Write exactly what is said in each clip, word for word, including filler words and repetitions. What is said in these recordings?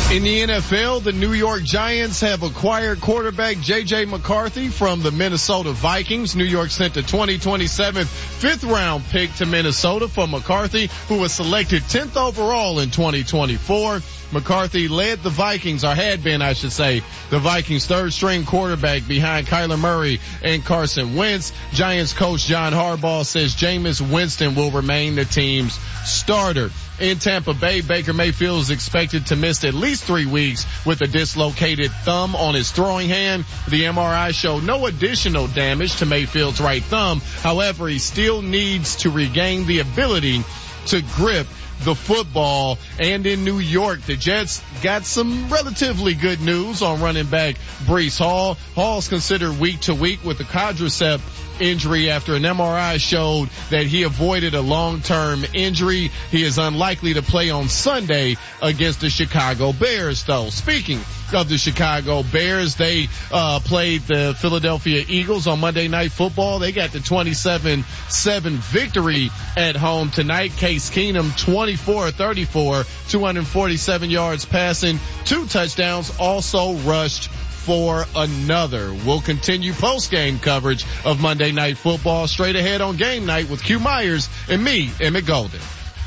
In the N F L, the New York Giants have acquired quarterback J J McCarthy from the Minnesota Vikings. New York sent the twenty twenty-seven fifth round pick to Minnesota for McCarthy, who was selected tenth overall in twenty twenty-four. McCarthy led the Vikings, or had been, I should say, the Vikings' third-string quarterback behind Kyler Murray and Carson Wentz. Giants coach John Harbaugh says Jameis Winston will remain the team's starter. In Tampa Bay, Baker Mayfield is expected to miss at least three weeks with a dislocated thumb on his throwing hand. The M R I showed no additional damage to Mayfield's right thumb. However, he still needs to regain the ability to grip the football. And in New York, the Jets got some relatively good news on running back Breece Hall. Hall's considered week to week with a quadricep injury after an M R I showed that he avoided a long-term injury. He is unlikely to play on Sunday against the Chicago Bears, though. Speaking of the Chicago Bears, they uh played the Philadelphia Eagles on Monday Night Football. They got the twenty-seven seven victory at home tonight. Case Keenum, twenty-four thirty-four, two hundred forty-seven yards passing, two touchdowns, also rushed for another. We'll continue post-game coverage of Monday Night Football straight ahead on Game Night with Q Myers and me, Emmett Golden.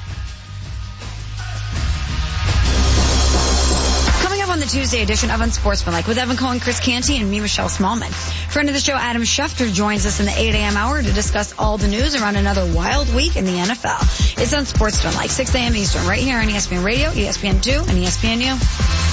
Coming up on the Tuesday edition of Unsportsmanlike with Evan Cohen, Chris Canty, and me, Michelle Smallman. Friend of the show, Adam Schefter, joins us in the eight a.m. hour to discuss all the news around another wild week in the N F L. It's Unsportsmanlike, six a.m. Eastern, right here on E S P N Radio, E S N two, and E S P N U.